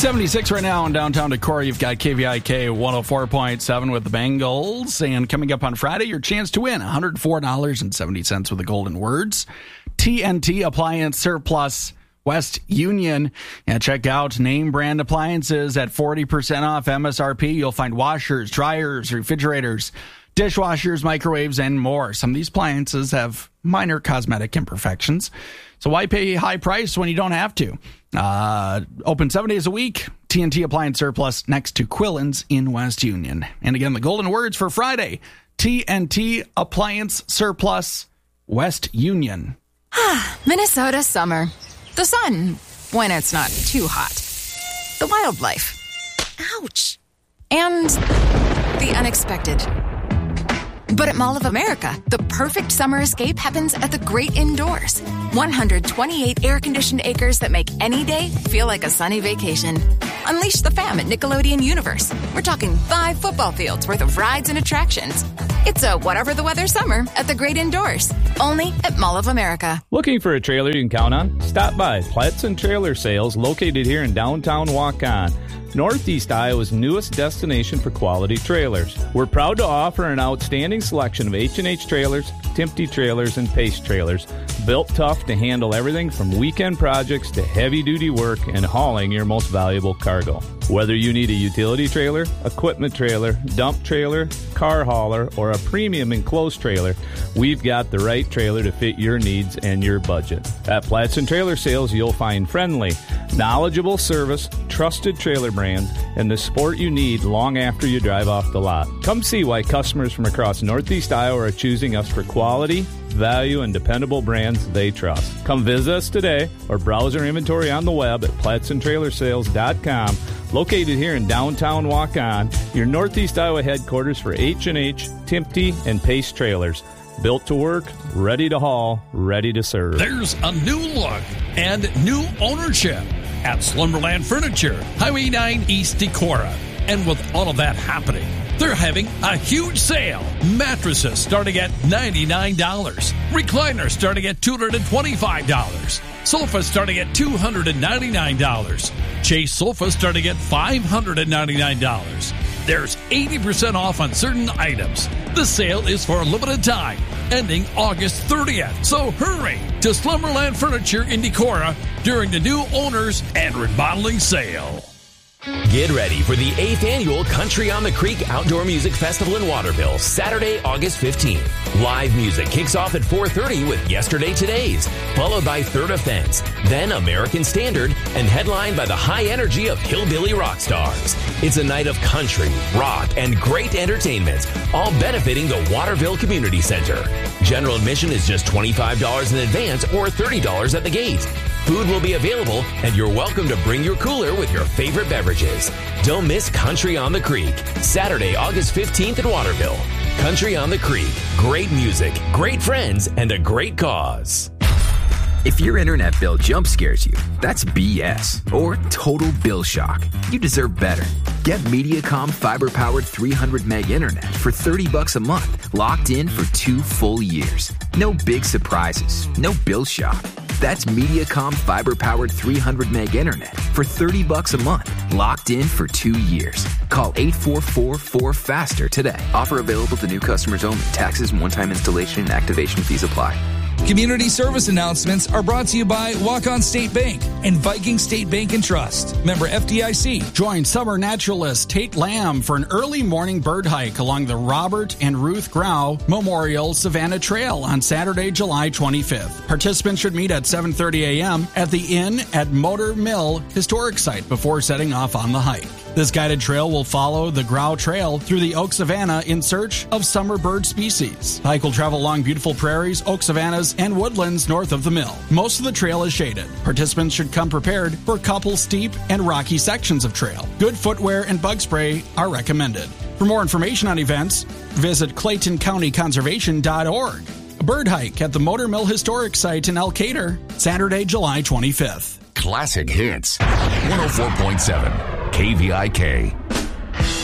76 right now in downtown Decorah. You've got KVIK 104.7 with the Bengals. And coming up on Friday, your chance to win $104.70 with the golden words. TNT Appliance Surplus West Union. And check out name brand appliances at 40% off MSRP. You'll find washers, dryers, refrigerators, dishwashers, microwaves, and more. Some of these appliances have minor cosmetic imperfections. So why pay a high price when you don't have to? Open 7 days a week. TNT Appliance Surplus next to Quillen's in West Union. And again, the golden words for Friday. TNT Appliance Surplus West Union. Minnesota summer. The sun, when it's not too hot. The wildlife. Ouch. And the unexpected. But at Mall of America, the perfect summer escape happens at the great indoors. 128 air-conditioned acres that make any day feel like a sunny vacation. Unleash the fam at Nickelodeon Universe. We're talking 5 football fields worth of rides and attractions. It's a whatever the weather summer at the great indoors. Only at Mall of America. Looking for a trailer you can count on? Stop by Platson Trailer Sales, located here in downtown Waukon, Northeast Iowa's newest destination for quality trailers. We're proud to offer an outstanding selection of H&H trailers, Timpte trailers, and Pace trailers, built tough to handle everything from weekend projects to heavy-duty work and hauling your most valuable cargo. Whether you need a utility trailer, equipment trailer, dump trailer, car hauler, or a premium enclosed trailer, we've got the right trailer to fit your needs and your budget. At Platson Trailer Sales, you'll find friendly, knowledgeable service, trusted trailer brands, and the support you need long after you drive off the lot. Come see why customers from across Northeast Iowa are choosing us for quality, value, and dependable brands they trust. Come visit us today or browse our inventory on the web at PlatsonTrailerSales.com. Located here in downtown Waukon, your Northeast Iowa headquarters for H&H, Timpte, and Pace trailers. Built to work, ready to haul, ready to serve. There's a new look and new ownership at Slumberland Furniture, Highway 9 East Decorah. And with all of that happening, they're having a huge sale. Mattresses starting at $99. Recliners starting at $225. Sofas starting at $299. Chase sofas starting at $599. There's 80% off on certain items. The sale is for a limited time, ending August 30th. So hurry to Slumberland Furniture in Decorah during the new owners and remodeling sale. Get ready for the 8th annual Country on the Creek Outdoor Music Festival in Waterville, Saturday, August 15th. Live music kicks off at 4:30 with Yesterday Todays, followed by Third Offense, then American Standard, and headlined by the high energy of Hillbilly Rock Stars. It's a night of country, rock, and great entertainment, all benefiting the Waterville Community Center. General admission is just $25 in advance or $30 at the gate. Food will be available, and you're welcome to bring your cooler with your favorite beverages. Don't miss Country on the Creek, Saturday, August 15th in Waterville. Country on the Creek, great music, great friends, and a great cause. If your internet bill jump scares you, that's BS or total bill shock. You deserve better. Get Mediacom fiber-powered 300 meg internet for $30 a month, locked in for 2 full years. No big surprises, no bill shock. That's Mediacom fiber-powered 300 meg internet for $30 a month, locked in for 2 years. Call 844-4FASTER today. Offer available to new customers only. Taxes and one-time installation and activation fees apply. Community service announcements are brought to you by Waukon State Bank and Viking State Bank and Trust. Member FDIC. Join summer naturalist Tate Lamb for an early morning bird hike along the Robert and Ruth Grau Memorial Savannah Trail on Saturday, July 25th. Participants should meet at 7:30 a.m. at the Inn at Motor Mill Historic Site before setting off on the hike. This guided trail will follow the Grau Trail through the Oak Savanna in search of summer bird species. The hike will travel along beautiful prairies, oak savannas, and woodlands north of the mill. Most of the trail is shaded. Participants should come prepared for a couple steep and rocky sections of trail. Good footwear and bug spray are recommended. For more information on events, visit ClaytonCountyConservation.org. A bird hike at the Motor Mill Historic Site in Elkader, Saturday, July 25th. Classic Hits, 104.7 KVIK.